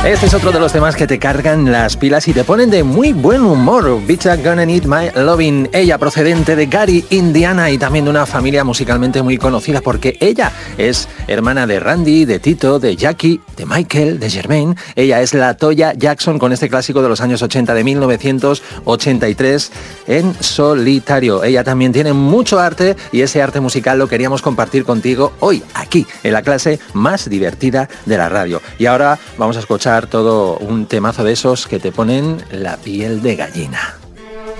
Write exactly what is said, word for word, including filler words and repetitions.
Este es otro de los temas que te cargan las pilas y te ponen de muy buen humor. Bitcha Gonna Need My Lovin'. Ella procedente de Gary, Indiana, y también de una familia musicalmente muy conocida porque ella es hermana de Randy, de Tito, de Jackie, de Michael, de Jermaine. Ella es la Toya Jackson con este clásico de los años ochenta, de mil novecientos ochenta y tres, En Solitario. Ella también tiene mucho arte y ese arte musical lo queríamos compartir contigo hoy, aquí, en la clase más divertida de la radio. Y ahora vamos a escuchar todo un temazo de esos que te ponen la piel de gallina.